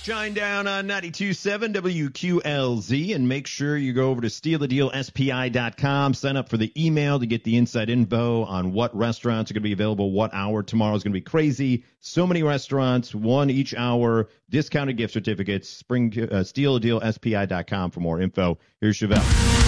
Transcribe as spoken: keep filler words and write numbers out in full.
Shine down on ninety-two point seven W Q L Z, and make sure you go over to steal the deal S P I dot com. Sign up for the email to get the inside info on what restaurants are going to be available, what hour. Tomorrow is going to be crazy. So many restaurants, one each hour, discounted gift certificates. Spring, uh, steal the deal S P I dot com for more info. Here's Chevelle.